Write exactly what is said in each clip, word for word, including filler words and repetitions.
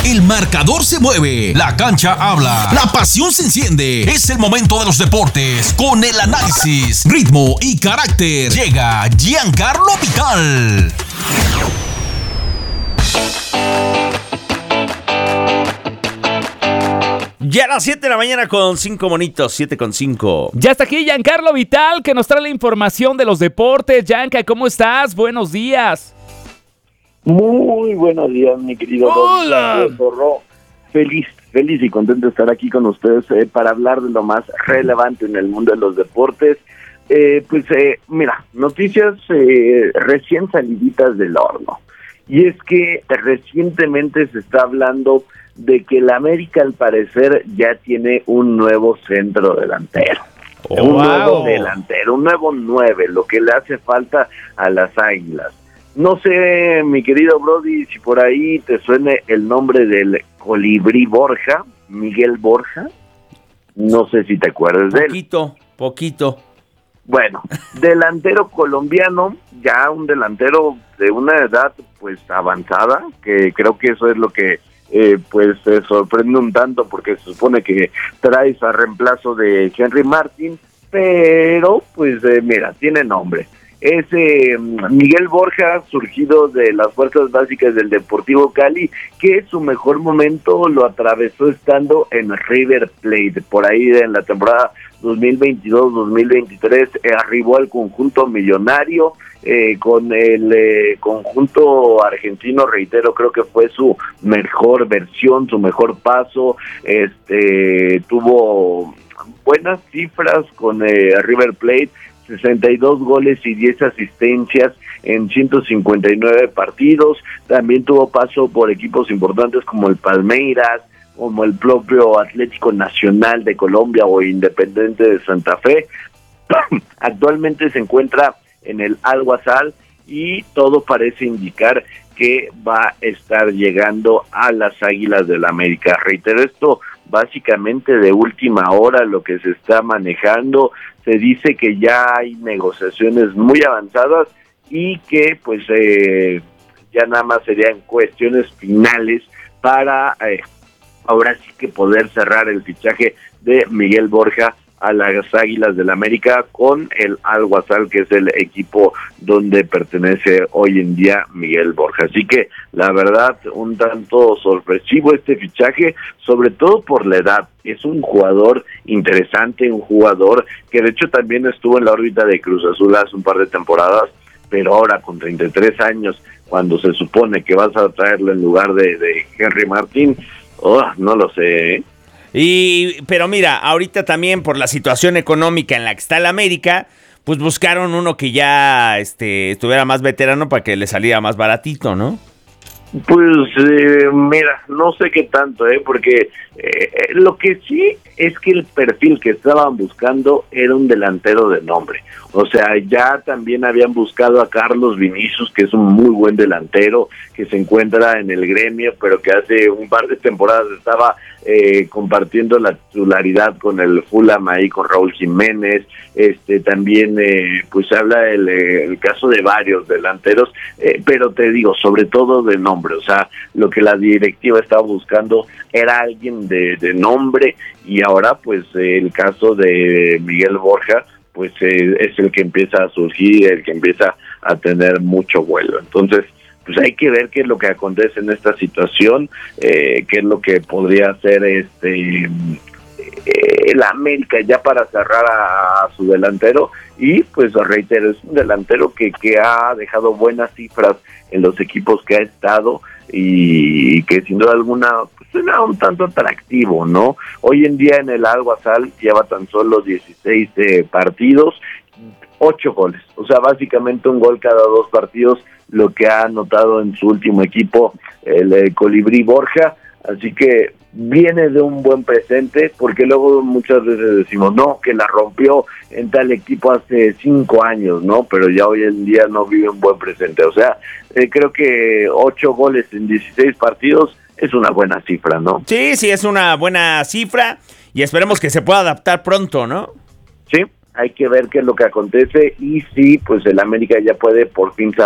El marcador se mueve, la cancha habla, la pasión se enciende. Es el momento de los deportes con el análisis, ritmo y carácter. Llega Giancarlo Vital. Ya a las siete de la mañana con cinco monitos, siete con cinco. Ya está aquí Giancarlo Vital, que nos trae la información de los deportes. Gianca, ¿cómo estás? Buenos días. Muy buenos días, mi querido. Hola. Rodrigo. Feliz, feliz y contento de estar aquí con ustedes eh, para hablar de lo más relevante en el mundo de los deportes. Eh, pues eh, mira, noticias eh, recién saliditas del horno. Y es que recientemente se está hablando de que el América al parecer ya tiene un nuevo centro delantero. Oh, un wow. nuevo delantero, un nuevo nueve, lo que le hace falta a las Águilas. No sé, mi querido Brody, si por ahí te suene el nombre del Colibrí Borja, Miguel Borja. No sé si te acuerdas de él. Poquito, poquito. Bueno, delantero colombiano, ya un delantero de una edad pues avanzada, que creo que eso es lo que eh, pues se sorprende un tanto, porque se supone que traes a reemplazo de Henry Martin, pero pues eh, mira, tiene nombre. Es eh, Miguel Borja, surgido de las fuerzas básicas del Deportivo Cali, que su mejor momento lo atravesó estando en River Plate. Por ahí en la temporada dos mil veintidós dos mil veintitrés eh, arribó al conjunto millonario, eh, con el eh, conjunto argentino, reitero, creo que fue su mejor versión, su mejor paso. Este tuvo buenas cifras con eh, River Plate, sesenta y dos goles y diez asistencias en ciento cincuenta y nueve partidos. También tuvo paso por equipos importantes como el Palmeiras, como el propio Atlético Nacional de Colombia o Independiente de Santa Fe. Actualmente se encuentra en el Al-Wassal y todo parece indicar que va a estar llegando a las Águilas del América. Reitero, esto básicamente de última hora, lo que se está manejando. Se dice que ya hay negociaciones muy avanzadas y que pues eh, ya nada más serían cuestiones finales para eh, ahora sí que poder cerrar el fichaje de Miguel Borja a las Águilas del América con el Al-Wassal, que es el equipo donde pertenece hoy en día Miguel Borja. Así que la verdad, un tanto sorpresivo este fichaje, sobre todo por la edad. Es un jugador interesante, un jugador que de hecho también estuvo en la órbita de Cruz Azul hace un par de temporadas, pero ahora con treinta y tres años, cuando se supone que vas a traerlo en lugar de, de Henry Martin, oh, no lo sé, ¿eh? Y, pero mira, ahorita también por la situación económica en la que está el América, pues buscaron uno que ya este, estuviera más veterano para que le saliera más baratito, ¿no? Pues eh, mira, no sé qué tanto, eh, porque eh, lo que sí es que el perfil que estaban buscando era un delantero de nombre. O sea, ya también habían buscado a Carlos Vinicius, que es un muy buen delantero, que se encuentra en el gremio, pero que hace un par de temporadas estaba eh, compartiendo la titularidad con el Fulham ahí, con Raúl Jiménez. Este también, eh, pues habla el, el caso de varios delanteros, eh, pero te digo, sobre todo de nombre. O sea, lo que la directiva estaba buscando era alguien de, de nombre, y ahora pues eh, el caso de Miguel Borja pues eh, es el que empieza a surgir, el que empieza a tener mucho vuelo. Entonces, pues hay que ver qué es lo que acontece en esta situación, eh, qué es lo que podría hacer este eh, el América ya para cerrar a, a su delantero. Y pues reitero, es un delantero que, que ha dejado buenas cifras en los equipos que ha estado, y, y que sin duda alguna pues suena un tanto atractivo, ¿no? Hoy en día en el Al-Wassal lleva tan solo dieciséis eh, partidos, ocho goles, o sea, básicamente un gol cada dos partidos, lo que ha anotado en su último equipo el, el Colibrí Borja. Así que viene de un buen presente, porque luego muchas veces decimos, no, que la rompió en tal equipo hace cinco años, ¿no? Pero ya hoy en día no vive un buen presente. O sea, eh, creo que ocho goles en dieciséis partidos es una buena cifra, ¿no? Sí, sí, es una buena cifra y esperemos que se pueda adaptar pronto, ¿no? Sí, hay que ver qué es lo que acontece, y sí, pues el América ya puede por fin cerrar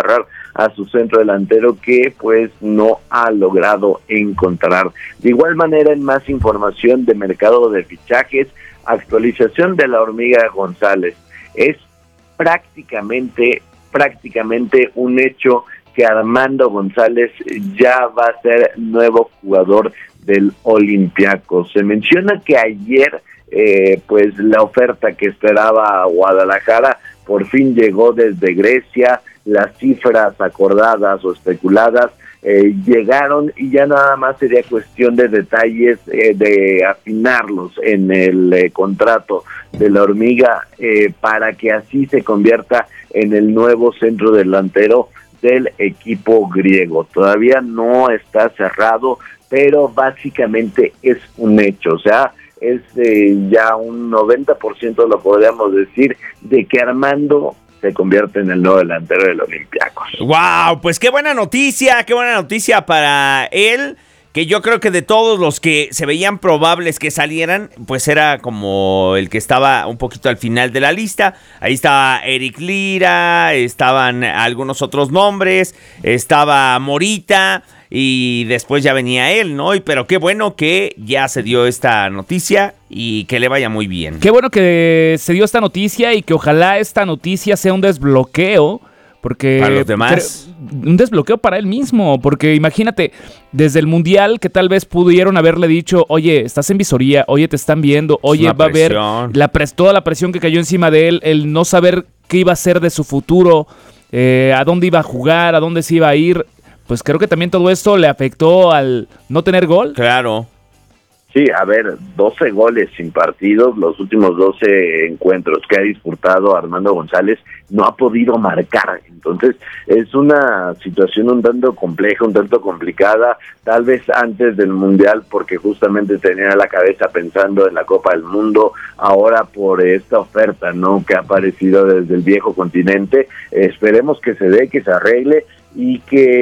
a su centro delantero que pues no ha logrado encontrar. De igual manera, en más información de mercado de fichajes, actualización de la Hormiga González. Es prácticamente, prácticamente un hecho que Armando González ya va a ser nuevo jugador del Olympiacos. Se menciona que ayer eh, pues la oferta que esperaba Guadalajara por fin llegó desde Grecia, las cifras acordadas o especuladas eh, llegaron y ya nada más sería cuestión de detalles, eh, de afinarlos en el eh, contrato de la Hormiga eh, para que así se convierta en el nuevo centro delantero del equipo griego. Todavía no está cerrado, pero básicamente es un hecho, o sea, es eh, ya un noventa por ciento, lo podríamos decir, de que Armando se convierte en el nuevo delantero del Olympiacos. ¡Wow! Pues qué buena noticia, qué buena noticia para él, que yo creo que de todos los que se veían probables que salieran, pues era como el que estaba un poquito al final de la lista. Ahí estaba Eric Lira, estaban algunos otros nombres, estaba Morita y después ya venía él, ¿no? Y pero qué bueno que ya se dio esta noticia y que le vaya muy bien. Qué bueno que se dio esta noticia y que ojalá esta noticia sea un desbloqueo. Porque para los demás. Un desbloqueo para él mismo, porque imagínate, desde el Mundial que tal vez pudieron haberle dicho, oye, estás en visoría, oye, te están viendo, oye, va a haber la pres- toda la presión que cayó encima de él, el no saber qué iba a ser de su futuro, eh, a dónde iba a jugar, a dónde se iba a ir, pues creo que también todo esto le afectó al no tener gol. Claro. Sí, a ver, doce goles sin partidos, los últimos doce encuentros que ha disputado Armando González, no ha podido marcar. Entonces, es una situación un tanto compleja, un tanto complicada, tal vez antes del Mundial, porque justamente tenía la cabeza pensando en la Copa del Mundo, ahora por esta oferta, ¿no?, que ha aparecido desde el viejo continente. Esperemos que se dé, que se arregle, y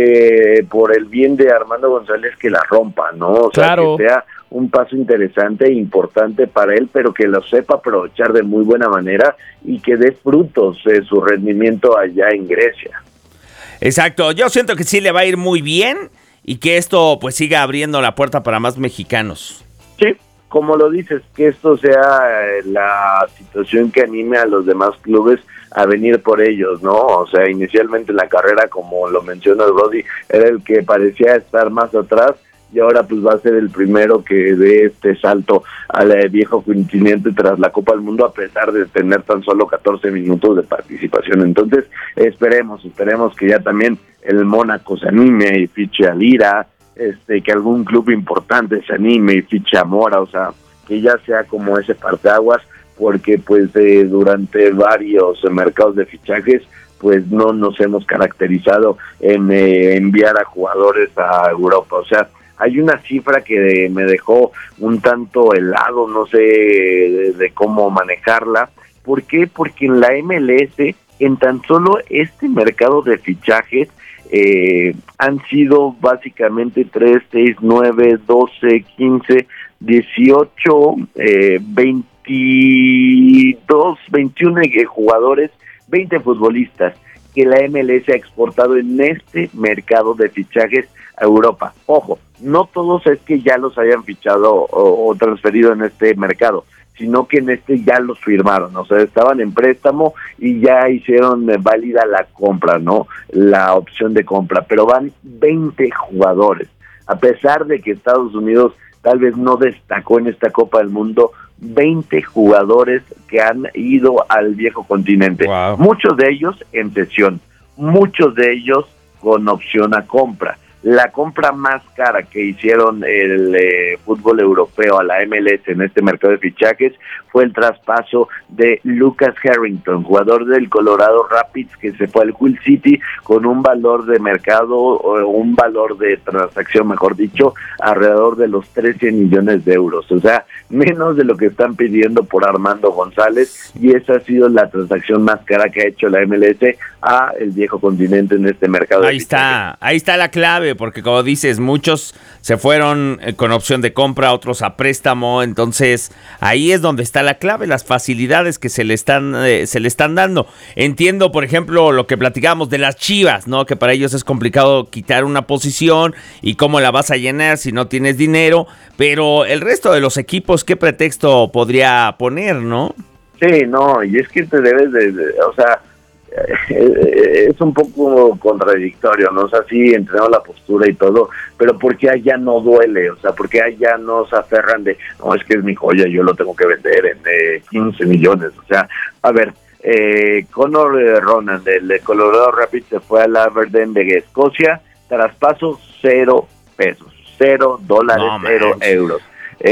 que por el bien de Armando González que la rompa, ¿no? O sea, claro, que sea un paso interesante e importante para él, pero que lo sepa aprovechar de muy buena manera y que dé frutos de su rendimiento allá en Grecia. Exacto, yo siento que sí le va a ir muy bien y que esto pues siga abriendo la puerta para más mexicanos. Sí, como lo dices, que esto sea la situación que anime a los demás clubes a venir por ellos, ¿no? O sea, inicialmente en la carrera, como lo mencionó Brody, era el que parecía estar más atrás y ahora pues va a ser el primero que dé este salto al eh, viejo continente tras la Copa del Mundo, a pesar de tener tan solo catorce minutos de participación. Entonces, esperemos, esperemos que ya también el Mónaco se anime y fiche a Lira, este, que algún club importante se anime y fiche a Mora, o sea, que ya sea como ese parteaguas, porque pues eh, durante varios eh, mercados de fichajes pues no nos hemos caracterizado en eh, enviar a jugadores a Europa. O sea, hay una cifra que me dejó un tanto helado, no sé de, de cómo manejarla. ¿Por qué? Porque en la M L S, en tan solo este mercado de fichajes, eh, han sido básicamente tres, seis, nueve, doce, quince, dieciocho, eh, veintidós, veintiuno jugadores, veinte futbolistas que la M L S ha exportado en este mercado de fichajes a Europa. Ojo, no todos es que ya los hayan fichado o, o transferido en este mercado, sino que en este ya los firmaron, o sea, estaban en préstamo y ya hicieron válida la compra, ¿no? La opción de compra, pero van veinte jugadores. A pesar de que Estados Unidos tal vez no destacó en esta Copa del Mundo, veinte jugadores que han ido al viejo continente. Wow. Muchos de ellos en cesión, muchos de ellos con opción a compra. La compra más cara que hicieron el eh, fútbol europeo a la M L S en este mercado de fichajes fue el traspaso de Lucas Harrington, jugador del Colorado Rapids, que se fue al Hull City con un valor de mercado, o un valor de transacción, mejor dicho, alrededor de los trece millones de euros. O sea, menos de lo que están pidiendo por Armando González, y esa ha sido la transacción más cara que ha hecho la M L S a el viejo continente en este mercado. Ahí está, ahí está la clave. clave, porque como dices, muchos se fueron con opción de compra, otros a préstamo, entonces ahí es donde está la clave, las facilidades que se le están eh, se le están dando. Entiendo, por ejemplo, lo que platicábamos de las Chivas, ¿no? Que para ellos es complicado quitar una posición y cómo la vas a llenar si no tienes dinero, pero el resto de los equipos, ¿qué pretexto podría poner, no? Sí, no, y es que te debes de, de o sea, es un poco contradictorio, ¿no? O sea, sí, entrenamos la postura y todo, pero porque allá no duele, o sea, porque allá no se aferran de, no, es que es mi joya, yo lo tengo que vender en eh, quince millones, o sea, a ver, eh, Connor eh, Ronan del de Colorado Rapids se fue al Aberdeen de Escocia, traspaso cero pesos, cero dólares, no, cero euros.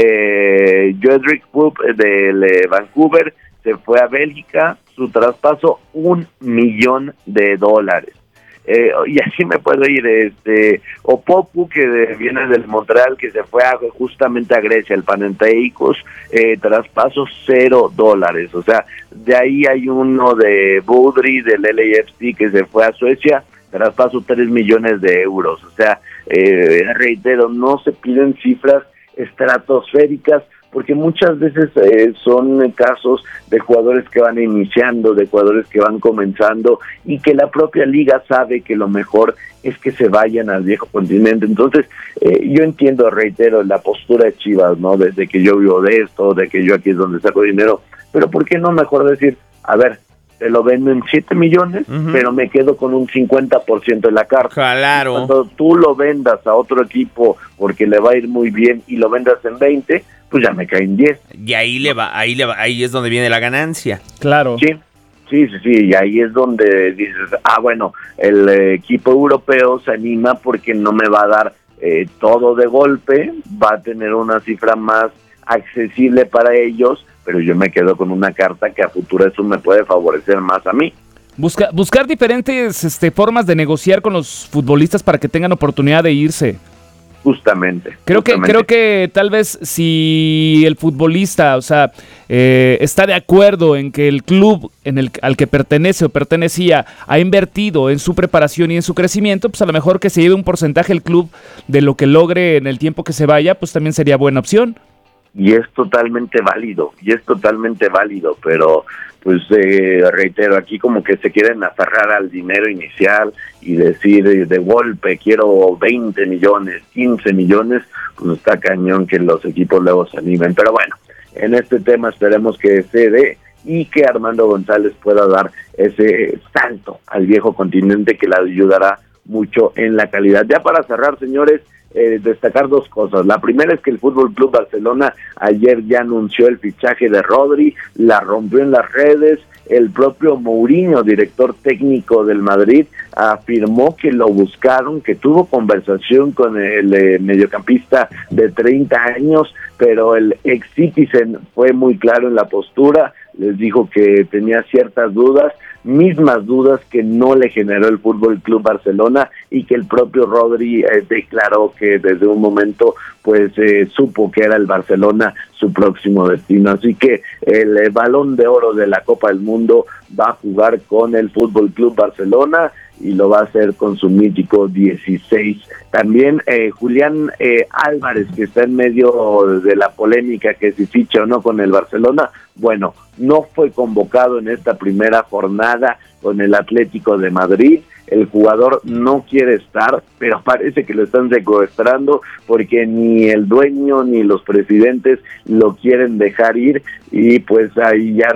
Eh, Jedrick Pope del de Vancouver se fue a Bélgica, su traspaso un millón de dólares. Eh, y así me puedo ir, este Opoku, que de, viene del Montreal, que se fue a, justamente a Grecia, el Panathinaikos, eh, traspaso cero dólares. O sea, de ahí hay uno de Budry, del L A F C, que se fue a Suecia, traspaso tres millones de euros. O sea, eh, reitero, no se piden cifras estratosféricas, porque muchas veces eh, son casos de jugadores que van iniciando, de jugadores que van comenzando, y que la propia liga sabe que lo mejor es que se vayan al viejo continente. Entonces, eh, yo entiendo, reitero, la postura de Chivas, ¿no? Desde que yo vivo de esto, de que yo aquí es donde saco dinero, pero ¿por qué no mejor decir, a ver, te lo vendo en siete millones, uh-huh, pero me quedo con un cincuenta por ciento de la carta? Claro. Cuando tú lo vendas a otro equipo porque le va a ir muy bien y lo vendas en veinte, pues ya me caen diez. Y ahí le va, ahí le va, ahí es donde viene la ganancia. Claro. Sí, sí, sí, sí, y ahí es donde dices, ah, bueno, el eh, equipo europeo se anima porque no me va a dar eh, todo de golpe, va a tener una cifra más accesible para ellos, pero yo me quedo con una carta que a futuro eso me puede favorecer más a mí. Busca, buscar diferentes este, formas de negociar con los futbolistas para que tengan oportunidad de irse. Justamente. Creo justamente. que creo que tal vez si el futbolista, o sea, eh, está de acuerdo en que el club en el al que pertenece o pertenecía ha invertido en su preparación y en su crecimiento, pues a lo mejor que se lleve un porcentaje el club de lo que logre en el tiempo que se vaya, pues también sería buena opción. Y es totalmente válido, y es totalmente válido, pero pues eh, reitero, aquí como que se quieren aferrar al dinero inicial y decir eh, de golpe quiero veinte millones, quince millones, pues está cañón que los equipos luego se animen. Pero bueno, en este tema esperemos que se dé y que Armando González pueda dar ese salto al viejo continente que le ayudará mucho en la calidad. Ya para cerrar, señores, Eh, destacar dos cosas. La primera es que el Fútbol Club Barcelona ayer ya anunció el fichaje de Rodri, la rompió en las redes. El propio Mourinho, director técnico del Madrid, afirmó que lo buscaron, que tuvo conversación con el eh, mediocampista de treinta años, pero el ex Citizen fue muy claro en la postura, les dijo que tenía ciertas dudas, mismas dudas que no le generó el Fútbol Club Barcelona, y que el propio Rodri eh, declaró que desde un momento pues eh, supo que era el Barcelona su próximo destino. Así que el eh, Balón de Oro de la Copa del Mundo va a jugar con el Fútbol Club Barcelona y lo va a hacer con su mítico dieciséis. También eh, Julián eh, Álvarez, que está en medio de la polémica que si ficha o no con el Barcelona, bueno, no fue convocado en esta primera jornada con el Atlético de Madrid. El jugador no quiere estar, pero parece que lo están secuestrando porque ni el dueño ni los presidentes lo quieren dejar ir, y pues ahí ya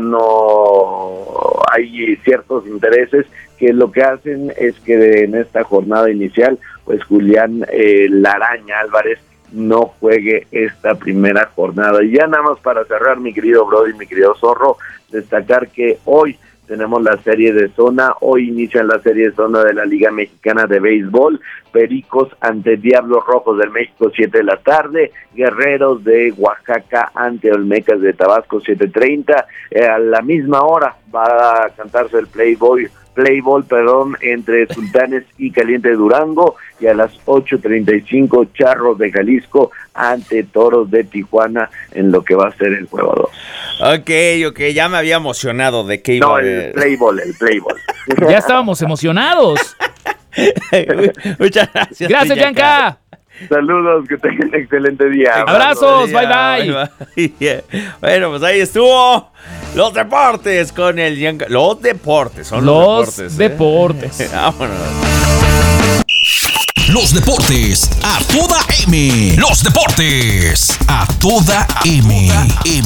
no hay ciertos intereses que lo que hacen es que en esta jornada inicial pues Julián eh, La Araña Álvarez no juegue esta primera jornada. Y ya nada más para cerrar, mi querido Brody, mi querido Zorro, destacar que hoy tenemos la serie de zona, hoy inicia la serie de zona de la Liga Mexicana de Béisbol, Pericos ante Diablos Rojos del México, siete de la tarde, Guerreros de Oaxaca ante Olmecas de Tabasco, siete treinta, eh, a la misma hora va a cantarse el Playboy, Playball, perdón, entre Sultanes y Caliente de Durango, y a las ocho treinta y cinco Charros de Jalisco ante Toros de Tijuana en lo que va a ser el juego dos. Ok, ok, ya me había emocionado de que iba no, a... el Playball, el Playball. Ya estábamos emocionados. Muchas gracias. Gracias, Gianca. Saludos, que tengan un excelente día. Abrazos, bye bye. bye, bye. Bueno, pues ahí estuvo los deportes con el Gianca. Los deportes, son los, los deportes. deportes. ¿eh? Vámonos. Los deportes a toda M. Los deportes a toda M. M.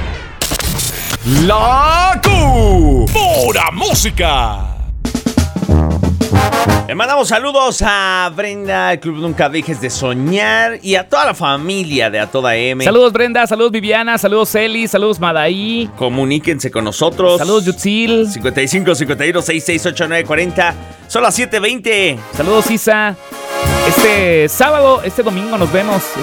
La Q. Pura música. Le mandamos saludos a Brenda, el Club Nunca Dejes de Soñar y a toda la familia de A Toda M. Saludos Brenda, saludos Viviana, saludos Eli, saludos Madaí. Comuníquense con nosotros. Saludos Yutzil. cincuenta y cinco, cincuenta y uno, sesenta y seis, ochenta y nueve, cuarenta. Son las siete veinte. Saludos Isa. Este sábado, este domingo nos vemos.